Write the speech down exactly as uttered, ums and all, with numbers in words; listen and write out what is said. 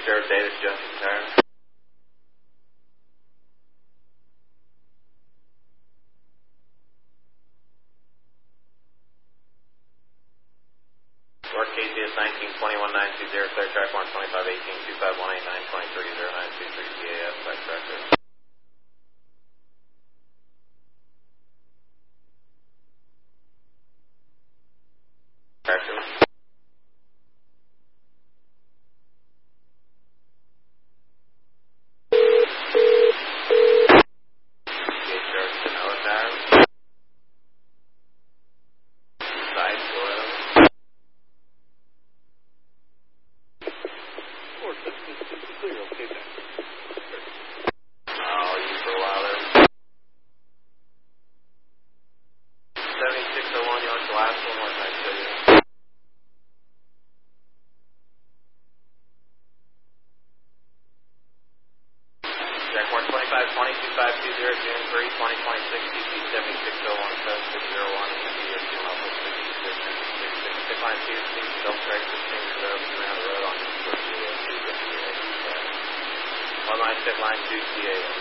Reserve Davis Junction Tire. North K Z S nineteen twenty-one nine two zero, clear track one twenty-five eighteen two five one eight nine twenty-three zero nine two three C A F, back tractor. Tractor. one twenty-five twenty-two five two zero June three twenty twenty-six C C seventy-six oh one seven six zero one C D S two level six six six six six line two six double track sixteen reserve around the road on the first C A F two one line six line two C A F.